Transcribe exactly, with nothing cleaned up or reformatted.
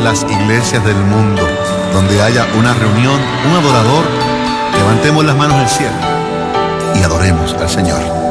las iglesias del mundo. Donde haya una reunión, un adorador, levantemos las manos al cielo y adoremos al Señor.